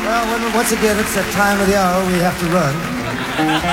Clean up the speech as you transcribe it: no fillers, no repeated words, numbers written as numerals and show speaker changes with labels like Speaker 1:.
Speaker 1: Well, once again, it's that time of the hour we have to run.